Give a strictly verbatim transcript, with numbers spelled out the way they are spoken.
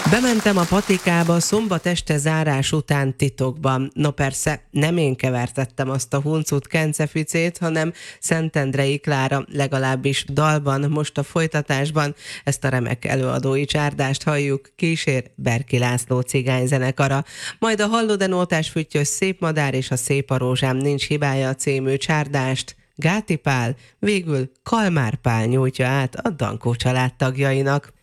Bementem a patikába szombat este zárás után titokban. No persze, nem én kevertettem azt a huncut kenceficét, hanem Szentendrei Klára, legalábbis dalban, most a folytatásban. Ezt a remek előadói csárdást halljuk, kísér Berki László cigányzenekara. Majd a Hallod-e-nótás füttyös Szép madár és a Szép a rózsám nincs hibája című csárdást Gáti Pál, végül Kalmár Pál nyújtja át a Dankó család tagjainak.